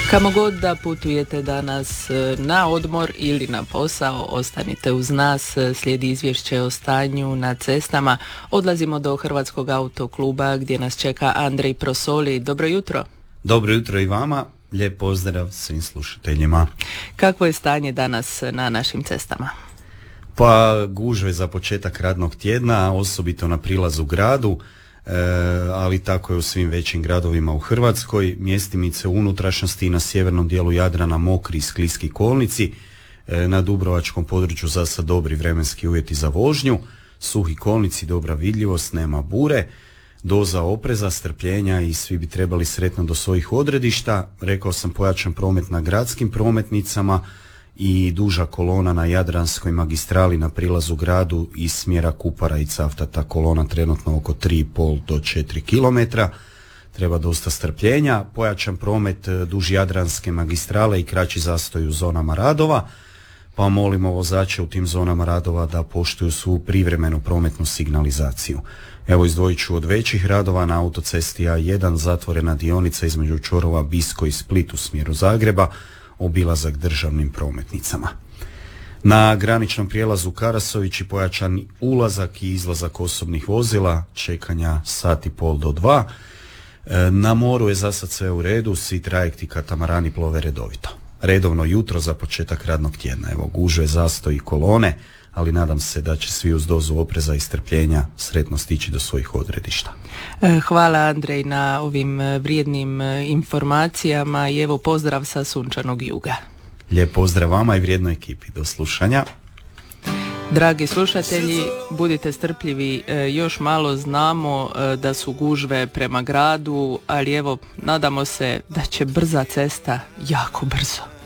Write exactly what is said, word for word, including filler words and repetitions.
Kamo god da putujete danas na odmor ili na posao, ostanite uz nas, slijedi izvješće o stanju na cestama. Odlazimo do Hrvatskog autokluba gdje nas čeka Andrej Prosoli. Dobro jutro. Dobro jutro i vama, lijep pozdrav svim slušateljima. Kakvo je stanje danas na našim cestama? Pa gužve za početak radnog tjedna, osobito na prilazu gradu, e, ali tako je u svim većim gradovima u Hrvatskoj. Mjestimice u unutrašnjosti i na sjevernom dijelu Jadrana mokri i skliski kolnici, e, na dubrovačkom području za sad dobri vremenski uvjeti za vožnju, suhi kolnici, dobra vidljivost, nema bure, doza opreza, strpljenja i svi bi trebali sretno do svojih odredišta. Rekao sam, pojačan promet na gradskim prometnicama i duža kolona na Jadranskoj magistrali na prilazu gradu iz smjera Kupara i Cavtata. Kolona trenutno oko tri i pol do četiri kilometra. Treba dosta strpljenja. Pojačan promet duž Jadranske magistrale i kraći zastoj u zonama radova, pa molimo vozače u tim zonama radova da poštuju svu privremenu prometnu signalizaciju. Evo, izdvojit ću od većih radova na autocesti A jedan, zatvorena dionica između čvorova Bisko i Split u smjeru Zagreba, obilazak državnim prometnicama. Na graničnom prijelazu Karasovići pojačan ulazak i izlazak osobnih vozila, čekanja sat i pol do dva. Na moru je za sad sve u redu, svi trajekti katamarani plove redovito. Redovno jutro za početak radnog tjedna. Evo, gužve, zastoj i kolone, ali nadam se da će svi uz dozu opreza i strpljenja sretno stići do svojih odredišta. Hvala, Andrej, na ovim vrijednim informacijama i evo pozdrav sa sunčanog juga. Lijep pozdrav vama i vrijednoj ekipi. Do slušanja. Dragi slušatelji, budite strpljivi, još malo, znamo da su gužve prema gradu, ali evo, nadamo se da će brza cesta jako brzo.